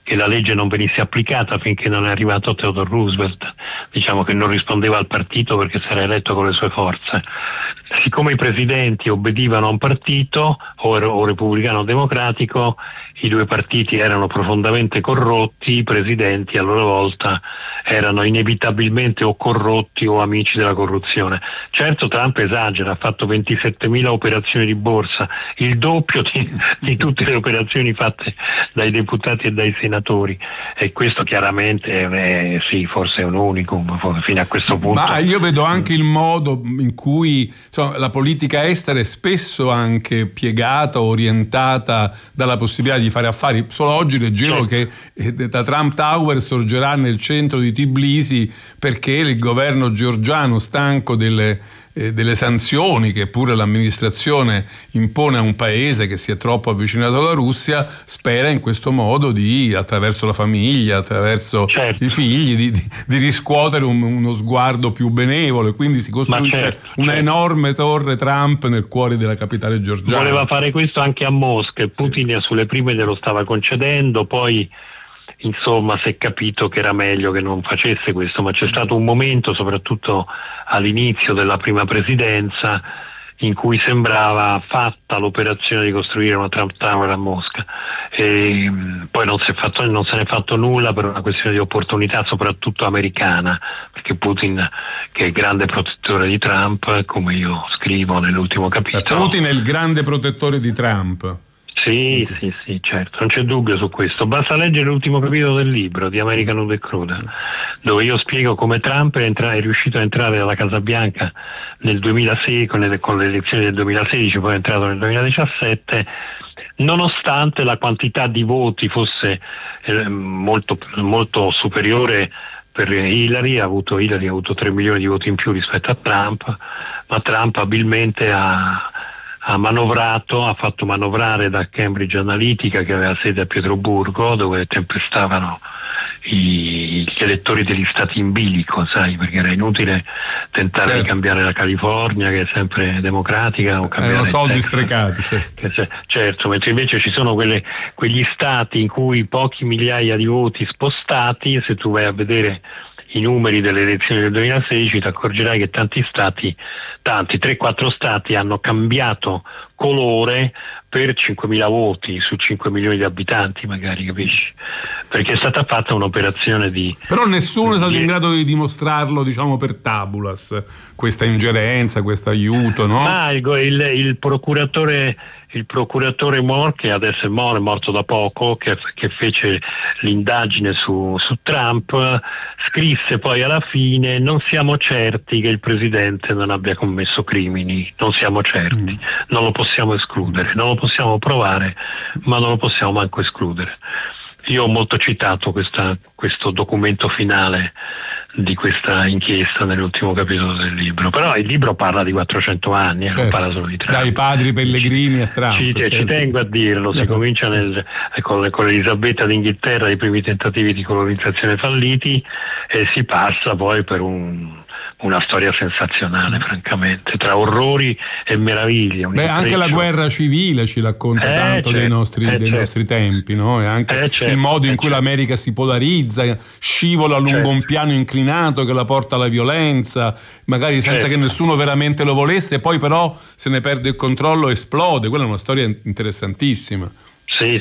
che la legge non venisse applicata finché non è arrivato Theodore Roosevelt, diciamo che non rispondeva al partito perché si era eletto con le sue forze. Siccome i presidenti obbedivano a un partito, o repubblicano o democratico, i due partiti erano profondamente corrotti, i presidenti a loro volta erano inevitabilmente o corrotti o amici della corruzione. Certo, Trump esagera, ha fatto 27.000 operazioni di borsa, il doppio di tutte le operazioni fatte dai deputati e dai senatori, e questo chiaramente sì, forse è un unicum fino a questo punto. Ma io vedo anche il modo in cui la politica estera è spesso anche piegata, orientata dalla possibilità di fare affari. Solo oggi leggevo che da Trump Tower sorgerà nel centro di Tbilisi perché il governo georgiano, stanco delle sanzioni che pure l'amministrazione impone a un paese che si è troppo avvicinato alla Russia, spera in questo modo attraverso la famiglia, attraverso i figli, di riscuotere uno sguardo più benevolo, e quindi si costruisce una enorme torre Trump nel cuore della capitale georgiana. Voleva fare questo anche a Mosca e Putin sulle prime glielo stava concedendo, poi insomma si è capito che era meglio che non facesse questo, ma c'è stato un momento, soprattutto all'inizio della prima presidenza, in cui sembrava fatta l'operazione di costruire una Trump Tower a Mosca, e poi non se ne è fatto nulla per una questione di opportunità soprattutto americana, perché Putin, che è grande protettore di Trump, come io scrivo nell'ultimo capitolo. Putin è il grande protettore di Trump. Sì, certo, non c'è dubbio su questo. Basta leggere l'ultimo capitolo del libro di American Nuda e Cruda, dove io spiego come Trump è riuscito a entrare alla Casa Bianca nel 2006 con le elezioni del 2016, poi è entrato nel 2017, nonostante la quantità di voti fosse molto, molto superiore per Hillary. Ha avuto 3 milioni di voti in più rispetto a Trump, ma Trump abilmente ha fatto manovrare da Cambridge Analytica, che aveva sede a Pietroburgo, dove tempestavano gli elettori degli stati in bilico, sai, perché era inutile tentare di cambiare la California, che è sempre democratica, o cambiare erano soldi sprecati, certo, mentre invece ci sono quegli stati in cui pochi migliaia di voti spostati. Se tu vai a vedere i numeri delle elezioni del 2016 ti accorgerai che tanti 3-4 stati hanno cambiato colore per 5.000 voti su 5 milioni di abitanti, magari, capisci? Perché è stata fatta un'operazione Però nessuno è stato in grado di dimostrarlo, diciamo, per tabulas, questa ingerenza, questo aiuto, no? Ma il procuratore Moore, che adesso è morto da poco, che fece l'indagine su Trump, scrisse poi alla fine: non siamo certi che il presidente non abbia commesso crimini, non siamo certi, non lo possiamo escludere, non lo possiamo provare, ma non lo possiamo manco escludere. Io ho molto citato questo documento finale di questa inchiesta nell'ultimo capitolo del libro, però il libro parla di 400 anni, non parla solo di Trump. Dai padri pellegrini a Trump. Ci tengo a dirlo, si comincia con Elisabetta d'Inghilterra, i primi tentativi di colonizzazione falliti, e si passa poi per una storia sensazionale, francamente, tra orrori e meraviglie. Anche la guerra civile ci racconta tanto dei nostri tempi, no? E anche il modo in cui l'America si polarizza, scivola lungo un piano inclinato che la porta alla violenza, magari senza che nessuno veramente lo volesse, poi però se ne perde il controllo e esplode. Quella è una storia interessantissima. Sì,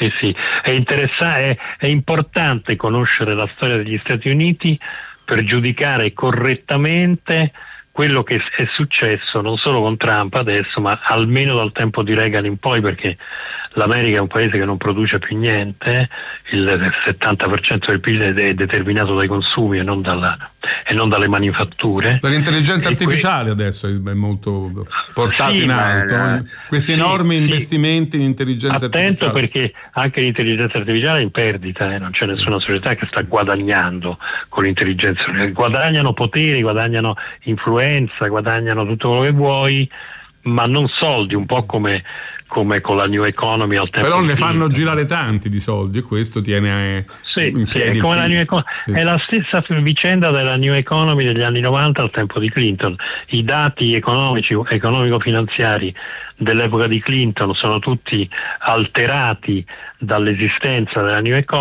è importante conoscere la storia degli Stati Uniti per giudicare correttamente quello che è successo non solo con Trump adesso, ma almeno dal tempo di Reagan in poi, perché l'America è un paese che non produce più niente, il 70% del PIL è determinato dai consumi e non dalle manifatture. L'intelligenza artificiale adesso è molto portata in alto, questi enormi investimenti in intelligenza artificiale. Attento, perché anche l'intelligenza artificiale è in perdita, non c'è nessuna società che sta guadagnando con l'intelligenza artificiale. Guadagnano potere, guadagnano influenza, guadagnano tutto quello che vuoi, ma non soldi, un po' come con la New Economy al tempo. Però ne fanno girare tanti di soldi, e questo tiene in piedi come la New Economy. È la stessa vicenda della New Economy degli anni 90 al tempo di Clinton. I dati economico-finanziari dell'epoca di Clinton sono tutti alterati dall'esistenza della New Economy.